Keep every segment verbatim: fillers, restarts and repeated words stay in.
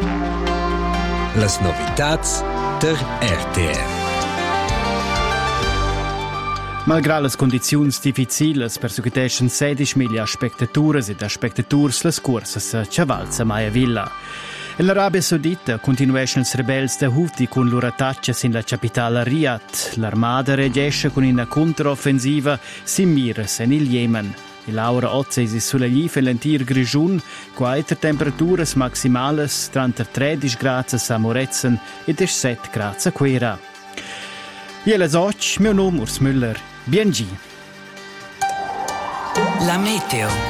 Las novitats der R T R. Malgrado las condizioni difficili perseguitescono sedicimila spettatores ed spettators las cursas a Chavalza Maya Villa. In l'Arabia Saudita continuano i rebelli da Houthi con loro attacchi in la capitale Riyadh. L'armata reagisce con una controffensiva simile in il Yemen. Il laura ozzesi sulla lieve l'antir grigiun, quaiter temperaturas maximales trentatré gradi a Moretzen e diciassette gradi a Quera. Io la so, mio nome Urs Müller. Biengi. La meteo.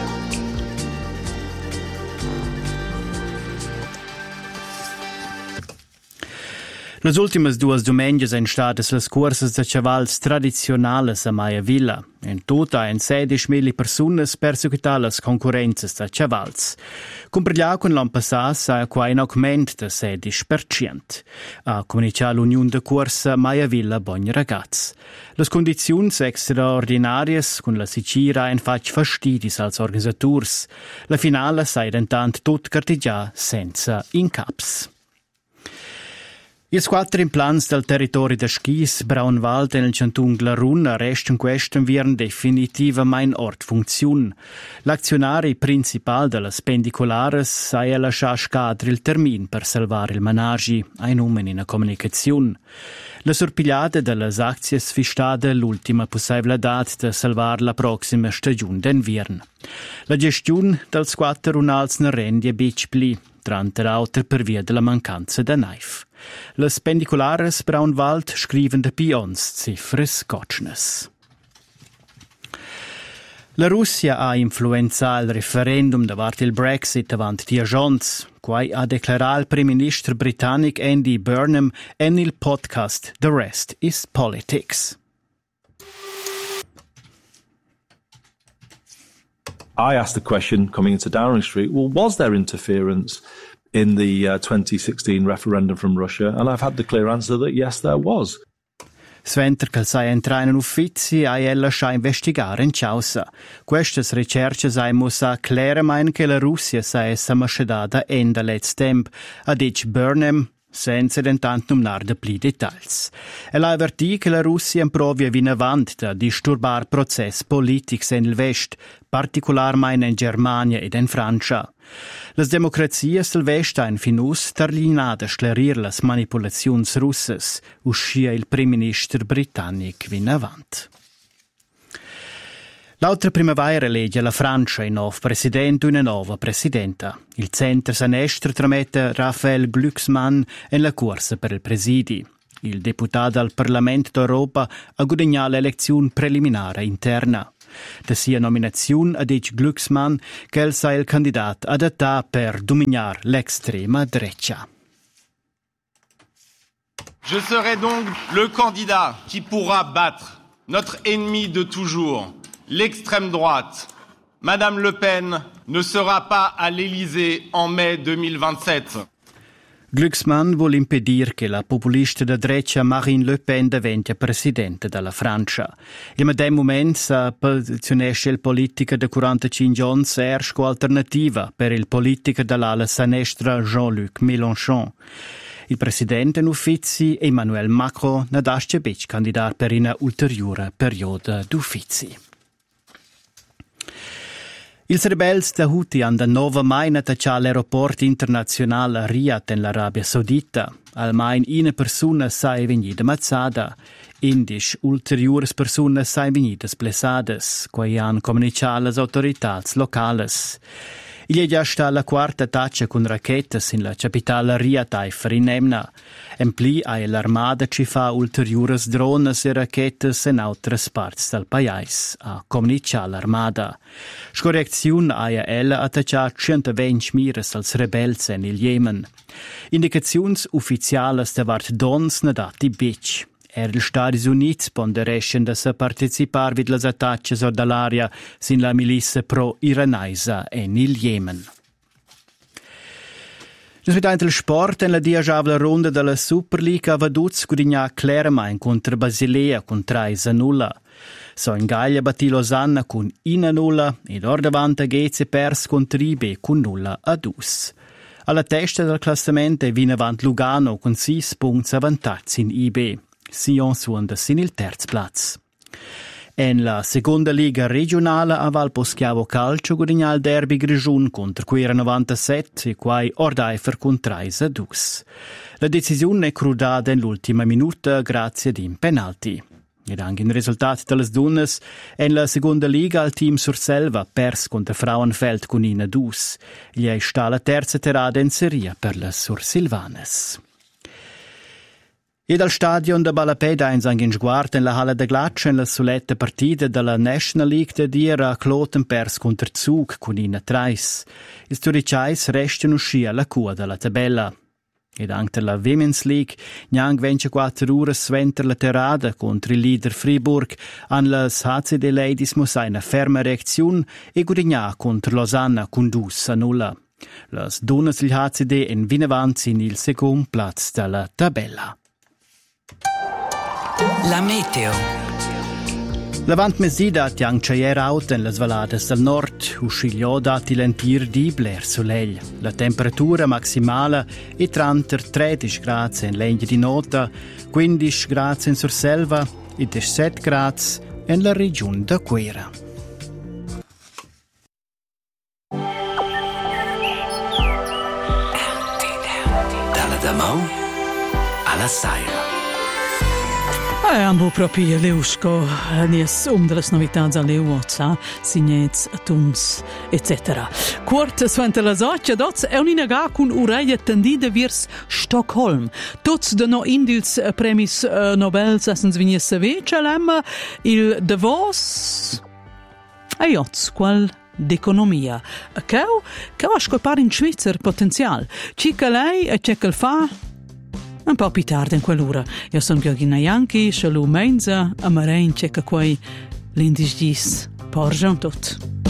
Las ultimas duas domengas en stadas las cursas de chavals tradicionales a Maya Villa. In tota en sedicimila personas perseguitar las concurrenzas de chavals. Compargliau con l'an passat sa qua un augment de sedici per cento. A comunicar l'Unione de Cursa Maya Villa Bogn Ragaz. Las condizioni extraordinarias con la sicira en fac fastidis als organisators. La finale sa intant tot cartigià senza incaps. Ils quattro implants del territorio de Schis, Braunwald e il Cantun Glarun restano questo viren definitivamente ort funzion. L'azionari principal della spendicolares ha lasciato scadere il termine per salvare il managi, ai numeri in comunicazione. La sorpigliata delle azioni sfistada l'ultima possibilità di salvare la prossima stagione d'inverno. La gestione dels quattro unals ne rende bec pli, tranta l'altra per via della mancanza di naif. Le spendicolares Braunwald scriven de pions cifres gotschnes. La Russia ha influenzato il referendum davart il Brexit davant di agents, quai ha declarato il primo ministro britannico Andy Burnham en il podcast The Rest is Politics. I asked the question coming into Downing Street, well, was there interference in the uh, twenty sixteen referendum from Russia? And I've had the clear answer that yes, there was. Sventer che sai entrare in uffizi a ella scha investigare in causa. Queste ricerche sai mossa chiaramente che la Russia sa essa mascedata enda let's temp, a dic Burnham, senza intanto nominare de pli dettagli. E la avvertì che la Russia improvia vin avanti da disturbar process politics in il West, particolarmente in Germania ed in Francia. Las democrazias del West han finus terlinada sclarir las manipulazions russas, uscia il primo ministro britannic vin avant. L'altra primavera elegge la Francia un nuovo presidente e una nuova presidenta. Il centro sinistra tramette Raphael Glucksmann in la corsa per il presidi. Il deputato al Parlamento d'Europa ha guadagnato l'elezione preliminare interna. Da sia nominazione a dic Glucksmann che il sia il candidato adattato per dominare l'extrema destra. Je serai donc le candidat qui pourra battre notre ennemi de toujours, l'extrême droite. Madame Le Pen ne sera pas à l'Élysée en mai deux mille vingt-sept. Glucksmann vuole impedire che la populista da destra Marine Le Pen diventi presidente della Francia. In medem moment sa posizionesce il politica de quarantacinque anni ergo alternativa per il politica dall'ala sinistra Jean-Luc Mélenchon. Il presidente in uffizi Emmanuel Macron nadasce bec candidat per una ulteriore periodo d'uffizi. Ils rebels da Houthi han da nova main attacciato l'aeroporto internazionale a Riyadh in l'Arabia Saudita. Almain una persona sai vegnida mazzada. Indisch ulteriores personas sai vegnidas blessadas, quai han comunicato las autoritats locales. Il è già stata la quarta attacca con rachetas in la capitale Riyadh in Emna. En pli ha l'armada ci fa ulteriores drones e rachetas in altre parti del paese, a comunicare l'armada. Scorrezione ha ella attaccato centoventi miras als rebels in il Yemen. Indicazioni ufficiali davart dons nadati bic. Er gli Stati Uniti ponderescen da se partecipar vid las attacches dall'aria sin la milizia pro-iranaisa en il Yemen. Rispetto al sport, in la diagevole ronda della Superliga Vaduz guadagna chiaramente contro Basilea con tre a nulla. So in Gallia battì Losanna con uno a nulla ed or davanti a Ghezze pers contro Ibe con nulla a due. Alla testa del classamento è vina avant Lugano con sei punti avanzati in I B. Sion suonda sin il terzo plaz. En la seconda liga regionale a Val Poschiavo Calcio guadagna il derby Grigiun contro Quera novantasette e quai Ordeifer con Traisa Dus. La decisione è crudata nell'ultima minuta grazie ad un penalty. Ed anche in risultati delle donne, en la seconda liga il team Surselva pers contro Frauenfeld con Ina Dus. Gli è sta la terza terada in serie per le Sursilvanes. E dal stadion da Balapeda in Sangin Sguard in la Halle de Glaccia in la soletta partita della National League de Dira Kloten pers contro Zug con Ina Treis. I storicis restano uscì alla cua della tabella. Ed anche la Women's League, neanche ventiquattro ore sventer la terada contro il leader Fribourg, an las H C D Ladies muss eine ferma reazione e guadagna contro Lausanne con dus a nulla. Las donnes del H C D in vinavanti in il secondo platz della tabella. La meteo. Lavant mesida tiang chaier out en las valadas del nord, uscigliò dati l'empir di bler soleil. La temperatura maximale è tredici gradi in legna di nota, quindici gradi in Surselva e diciassette gradi in la regione da Quera. Dalla Damau alla Saira. E ambo proprio Leusco, nies um de las novitats a Leuozza, signets, tuns, et cetera. Quart suente la soccia, dots è un'inaga con ureia tendida virs Stockholm. Tots de no indils premis uh, Nobel sassens vinies savece lemma il Davos e jots qual d'economia. Cheu, cheu a scopar in Schweizer potenzial. Cica lei e c'è che fa un po' più tardi in quell'ora. Io sono Gheorghina Ianchi, Shalom Menza, a Marein, c'è che quei l'indis gis. Porge un tot.